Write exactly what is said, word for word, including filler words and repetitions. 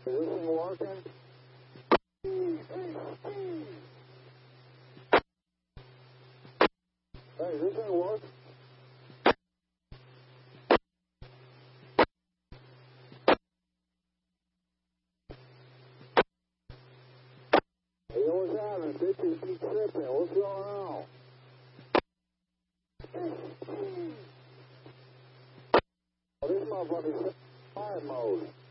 Is this thing working? Hey, is this thing working? Hey, what's happening? Bitches keep tripping. What's going on? Oh, this motherfucker's in fire mode.